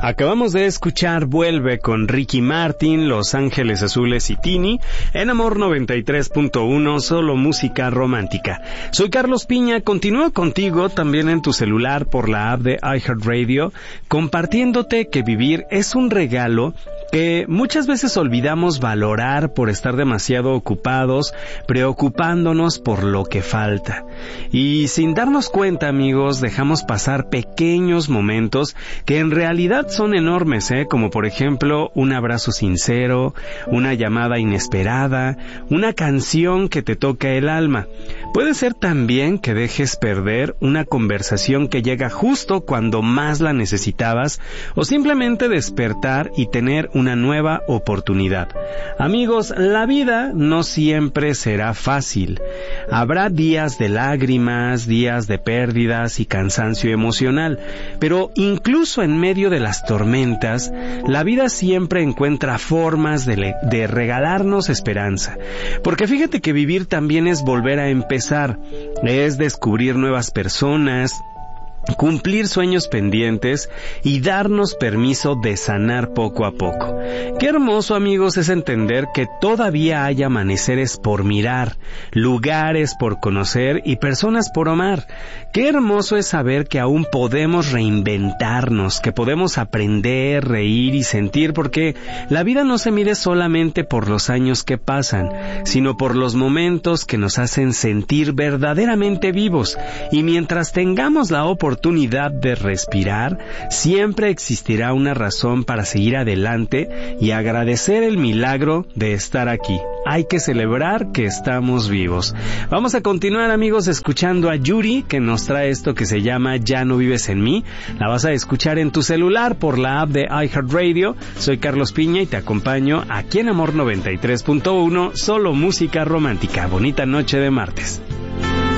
Acabamos de escuchar Vuelve con Ricky Martin, Los Ángeles Azules y Tini, en Amor 93.1, solo música romántica. Soy Carlos Piña, continúo contigo también en tu celular por la app de iHeartRadio, compartiéndote que vivir es un regalo que muchas veces olvidamos valorar por estar demasiado ocupados, preocupándonos por lo que falta. Y sin darnos cuenta, amigos, dejamos pasar pequeños momentos que en realidad son enormes, como por ejemplo un abrazo sincero, una llamada inesperada, una canción que te toca el alma. Puede ser también que dejes perder una conversación que llega justo cuando más la necesitabas, o simplemente despertar y tener una nueva oportunidad. Amigos, la vida no siempre será fácil. Habrá días de lágrimas, días de pérdidas y cansancio emocional, pero incluso en medio de las tormentas, la vida siempre encuentra formas de regalarnos esperanza. Porque fíjate que vivir también es volver a empezar, es descubrir nuevas personas, cumplir sueños pendientes y darnos permiso de sanar poco a poco. Qué hermoso, amigos, es entender que todavía hay amaneceres por mirar, lugares por conocer y personas por amar. Qué hermoso es saber que aún podemos reinventarnos, que podemos aprender, reír y sentir, porque la vida no se mide solamente por los años que pasan, sino por los momentos que nos hacen sentir verdaderamente vivos. Y mientras tengamos la oportunidad de respirar, siempre existirá una razón para seguir adelante y agradecer el milagro de estar aquí. Hay que celebrar que estamos vivos. Vamos a continuar, amigos, escuchando a Yuri, que nos trae esto que se llama Ya no vives en mí. La vas a escuchar en tu celular por la app de iHeartRadio. Soy Carlos Piña y te acompaño aquí en Amor 93.1, solo música romántica. Bonita noche de martes.